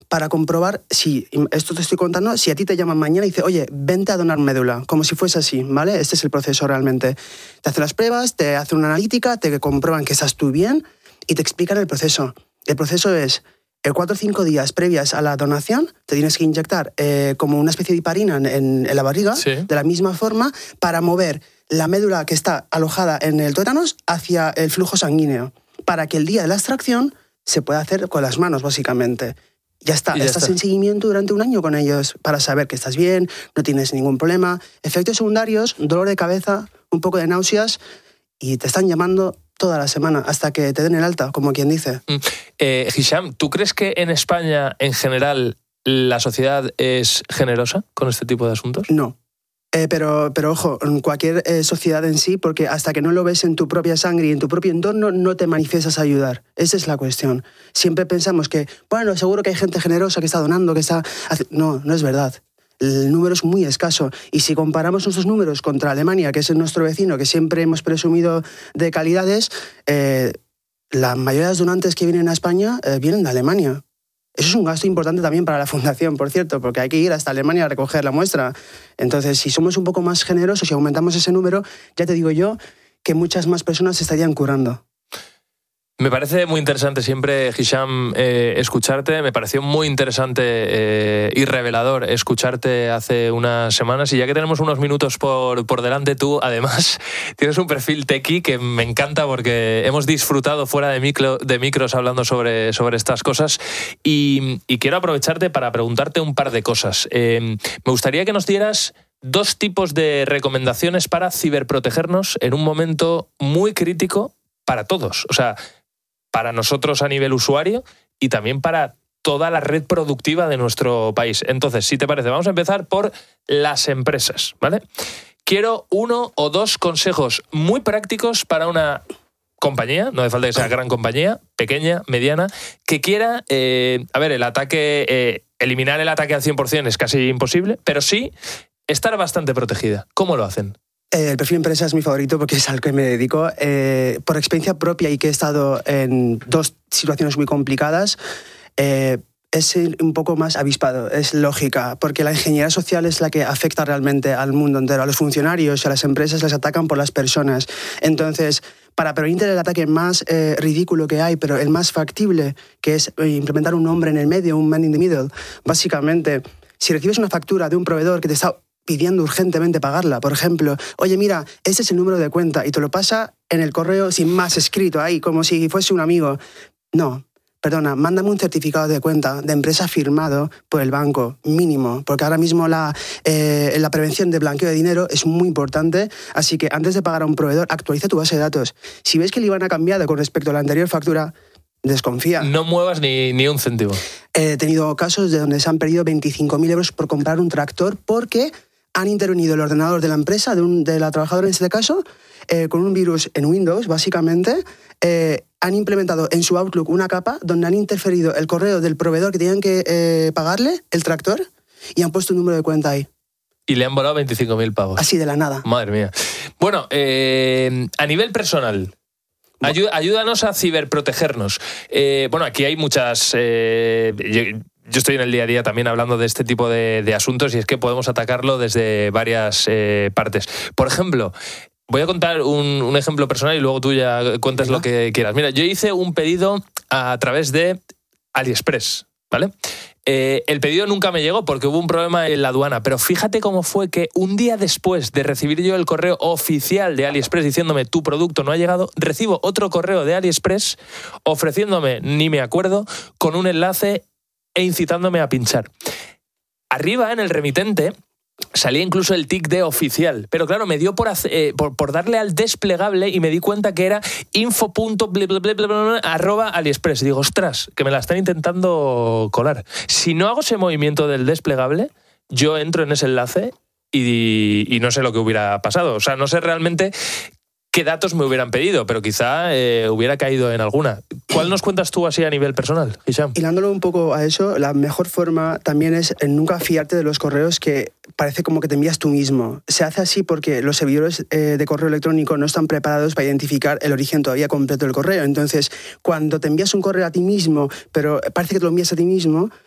para comprobar si, esto te estoy contando, si a ti te llaman mañana y dicen, oye, vente a donar médula, como si fuese así, ¿vale? Este es el proceso realmente. Te hacen las pruebas, te hacen una analítica, te comprueban que estás tú bien y te explican el proceso. El proceso es, 4 o 5 días previas a la donación, te tienes que inyectar como una especie de heparina en la barriga, sí, de la misma forma, para mover la médula que está alojada en el tuétanos hacia el flujo sanguíneo, para que el día de la extracción se pueda hacer con las manos, básicamente. Ya está. Estás en seguimiento durante 1 año con ellos para saber que estás bien, no tienes ningún problema. Efectos secundarios, dolor de cabeza, un poco de náuseas, y te están llamando toda la semana hasta que te den el alta, como quien dice. Hisham, ¿tú crees que en España, en general, la sociedad es generosa con este tipo de asuntos? No. Pero ojo, en cualquier sociedad en sí, porque hasta que no lo ves en tu propia sangre y en tu propio entorno, no te manifiestas a ayudar. Esa es la cuestión. Siempre pensamos que, bueno, seguro que hay gente generosa que está donando, que está... No, no es verdad. El número es muy escaso. Y si comparamos nuestros números contra Alemania, que es nuestro vecino, que siempre hemos presumido de calidades, la mayoría de los donantes que vienen a España vienen de Alemania. Eso es un gasto importante también para la fundación, por cierto, porque hay que ir hasta Alemania a recoger la muestra. Entonces, si somos un poco más generosos y aumentamos ese número, ya te digo yo que muchas más personas se estarían curando. Me parece muy interesante siempre, Hisham, escucharte. Me pareció muy interesante y revelador escucharte hace unas semanas. Y ya que tenemos unos minutos por delante, tú, además, tienes un perfil tequi que me encanta porque hemos disfrutado fuera de micros hablando sobre estas cosas. Y quiero aprovecharte para preguntarte un par de cosas. Me gustaría que nos dieras 2 tipos de recomendaciones para ciberprotegernos en un momento muy crítico para todos. O sea, para nosotros a nivel usuario y también para toda la red productiva de nuestro país. Entonces, si te parece, vamos a empezar por las empresas, ¿vale? Quiero 1 o 2 consejos muy prácticos para una compañía, no hace falta que sea gran compañía, pequeña, mediana, que quiera, el ataque, eliminar el ataque al 100% es casi imposible, pero sí estar bastante protegida. ¿Cómo lo hacen? El perfil empresa es mi favorito porque es al que me dedico. Por experiencia propia y que he estado en 2 situaciones muy complicadas, es un poco más avispado, es lógica, porque la ingeniería social es la que afecta realmente al mundo entero. A los funcionarios y a las empresas les atacan por las personas. Entonces, para prevenir el ataque más ridículo que hay, pero el más factible, que es implementar un hombre en el medio, un man in the middle, básicamente, si recibes una factura de un proveedor que te está pidiendo urgentemente pagarla, por ejemplo, oye, mira, ese es el número de cuenta, y te lo pasa en el correo sin más escrito ahí, como si fuese un amigo. No, perdona, mándame un certificado de cuenta de empresa firmado por el banco, mínimo, porque ahora mismo la prevención de blanqueo de dinero es muy importante, así que antes de pagar a un proveedor, actualiza tu base de datos. Si ves que el IBAN ha cambiado con respecto a la anterior factura, desconfía. No muevas ni un céntimo. He tenido casos de donde se han perdido 25.000 euros por comprar un tractor porque han intervenido el ordenador de la empresa, de la trabajadora en este caso, con un virus en Windows, básicamente. Han implementado en su Outlook una capa donde han interferido el correo del proveedor que tenían que pagarle, el tractor, y han puesto un número de cuenta ahí. Y le han volado 25.000 pavos. Así de la nada. Madre mía. Bueno, a nivel personal, ayúdanos a ciberprotegernos. Aquí hay muchas... Yo estoy en el día a día también hablando de este tipo de asuntos y es que podemos atacarlo desde varias partes. Por ejemplo, voy a contar un ejemplo personal y luego tú ya cuentas lo que quieras. Mira, yo hice un pedido a través de AliExpress, ¿vale? El pedido nunca me llegó porque hubo un problema en la aduana, pero fíjate cómo fue que un día después de recibir yo el correo oficial de AliExpress diciéndome tu producto no ha llegado, recibo otro correo de AliExpress ofreciéndome, ni me acuerdo, con un enlace e incitándome a pinchar. Arriba, en el remitente, salía incluso el tic de oficial, pero claro, me dio por darle al desplegable y me di cuenta que era info.@AliExpress. Digo, ostras, que me la están intentando colar. Si no hago ese movimiento del desplegable, yo entro en ese enlace y no sé lo que hubiera pasado. O sea, no sé realmente qué datos me hubieran pedido, pero quizá hubiera caído en alguna. ¿Cuál nos cuentas tú así a nivel personal, Hisham? Hilándolo un poco a eso, la mejor forma también es nunca fiarte de los correos que parece como que te envías tú mismo. Se hace así porque los servidores de correo electrónico no están preparados para identificar el origen todavía completo del correo. Entonces, cuando te envías un correo a ti mismo, pero parece que te lo envías a ti mismo,